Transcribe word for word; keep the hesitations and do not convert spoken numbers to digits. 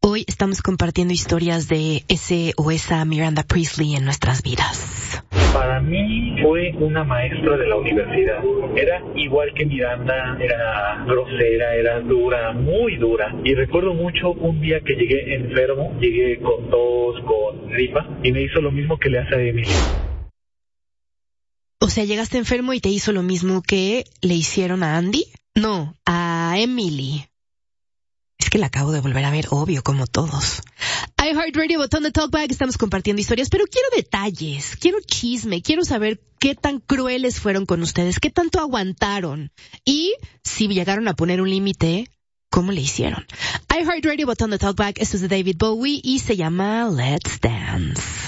Hoy estamos compartiendo historias de ese o esa Miranda Priestly en nuestras vidas. Para mí fue una maestra de la universidad. Era igual que Miranda, era grosera, era dura, muy dura. Y recuerdo mucho un día que llegué enfermo, llegué con tos, con gripa, y me hizo lo mismo que le hace a Emily. O sea, llegaste enfermo y te hizo lo mismo que le hicieron a Andy. No, a Emily. Es que la acabo de volver a ver, obvio, como todos. iHeartRadio, botón de Talkback, estamos compartiendo historias, pero quiero detalles, quiero chisme, quiero saber qué tan crueles fueron con ustedes, qué tanto aguantaron. Y si llegaron a poner un límite, ¿cómo le hicieron? iHeartRadio, botón de Talkback, esto es de David Bowie y se llama Let's Dance.